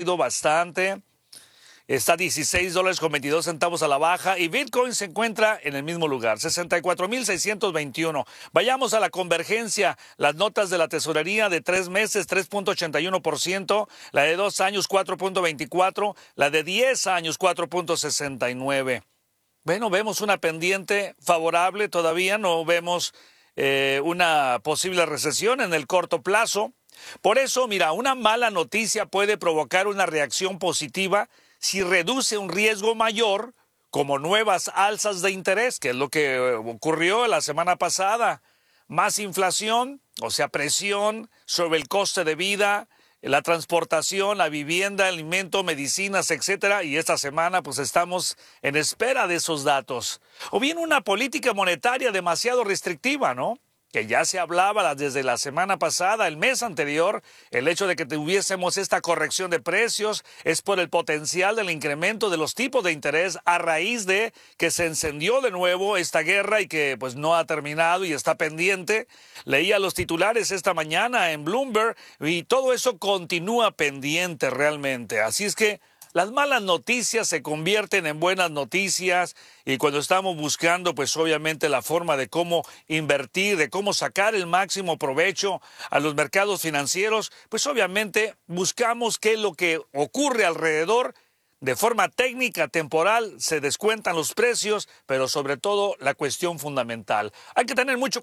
subido bastante. Está $16.22 a la baja y Bitcoin se encuentra en el mismo lugar, 64,621. Vayamos a la convergencia. Las notas de la tesorería de 3 meses, 3.81%, la de 2 años, 4.24%, la de 10 años, 4.69%. Bueno, vemos una pendiente favorable, todavía no vemos una posible recesión en el corto plazo. Por eso, mira, una mala noticia puede provocar una reacción positiva si reduce un riesgo mayor, como nuevas alzas de interés, que es lo que ocurrió la semana pasada. Más inflación, o sea, presión sobre el coste de vida, la transportación, la vivienda, alimento, medicinas, etcétera. Y esta semana pues estamos en espera de esos datos. O bien una política monetaria demasiado restrictiva, ¿no? Que ya se hablaba desde la semana pasada, el mes anterior, el hecho de que tuviésemos esta corrección de precios es por el potencial del incremento de los tipos de interés a raíz de que se encendió de nuevo esta guerra y que pues no ha terminado y está pendiente. Leía los titulares esta mañana en Bloomberg y todo eso continúa pendiente realmente. Así es que las malas noticias se convierten en buenas noticias y cuando estamos buscando, pues obviamente la forma de cómo invertir, de cómo sacar el máximo provecho a los mercados financieros, pues obviamente buscamos qué es lo que ocurre alrededor. De forma técnica, temporal, se descuentan los precios, pero sobre todo la cuestión fundamental. Hay que tener mucho